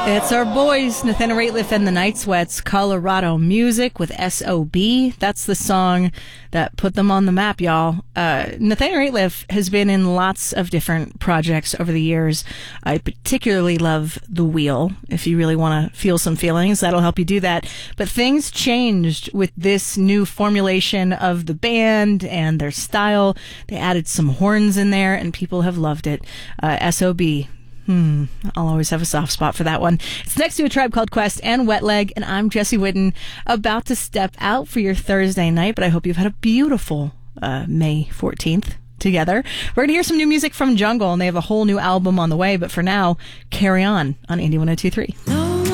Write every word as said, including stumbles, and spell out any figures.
It's our boys, Nathaniel Rateliff and the Night Sweats, Colorado Music with S O B. That's the song that put them on the map, y'all. Uh, Nathaniel Rateliff has been in lots of different projects over the years. I particularly love The Wheel. If you really want to feel some feelings, that'll help you do that. But things changed with this new formulation of the band and their style. They added some horns in there, and people have loved it. Uh, S O B. Hmm, I'll always have a soft spot for that one. It's next to A Tribe Called Quest and Wet Leg, and I'm Jesse Whitten, about to step out for your Thursday night, but I hope you've had a beautiful uh, May fourteenth together. We're going to hear some new music from Jungle, and they have a whole new album on the way, but for now, Carry On on Indie one oh two point three.